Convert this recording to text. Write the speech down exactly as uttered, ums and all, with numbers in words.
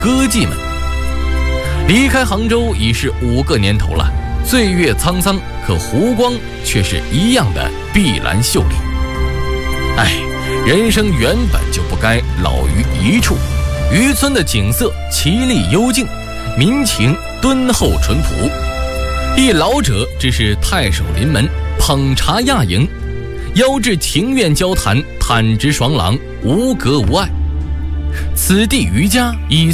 歌妓们。离开杭州已是五个年头了，岁月沧桑，可湖光却是一样的碧蓝秀丽。哎，人生原本就不该老于一处。渔村的景色奇丽幽静，民情敦厚淳朴。一老者只是太守临门，捧茶压营，邀至庭院交谈，坦直爽朗，无隔无碍。此地渔家以